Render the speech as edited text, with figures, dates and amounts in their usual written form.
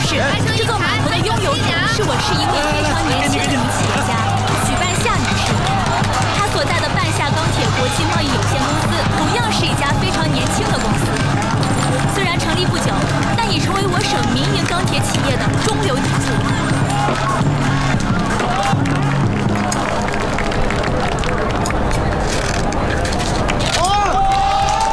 是，这座码头的拥有者是我市一位非常年轻的女企业家许半夏女士。她所在的半夏钢铁国际贸易有限公司同样是一家非常年轻的公司，虽然成立不久，